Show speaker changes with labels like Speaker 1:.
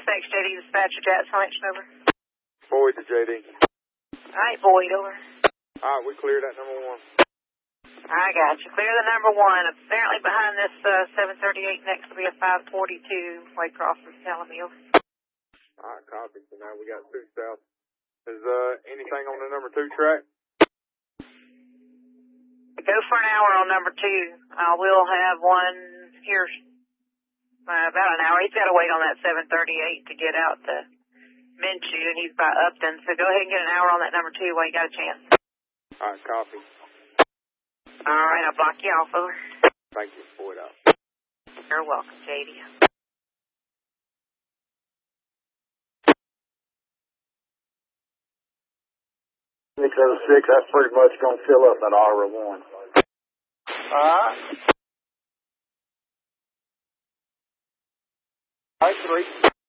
Speaker 1: SX JD dispatcher, Jazz selection, over.
Speaker 2: Boyd to JD.
Speaker 1: Alright, Boyd, over.
Speaker 2: Alright, we cleared that number 1.
Speaker 1: I got you. Clear the number 1. Apparently behind this 738 next will be a 542 Waycross from Salamille.
Speaker 2: Alright, copy. So now we got 2 south. Is anything on the number 2 track?
Speaker 1: Go for an hour on number 2. I will have one here about an hour. He's got to wait on that 738 to get out to Minshew, and he's by Upton. So go ahead and get an hour on that number 2 while you got a chance.
Speaker 2: Alright, copy.
Speaker 1: Alright, I'll block you off, over.
Speaker 2: Thank you. Boyd out.
Speaker 1: You're welcome, JD.
Speaker 3: 606, that's pretty much going to fill up that R1. All right, 3.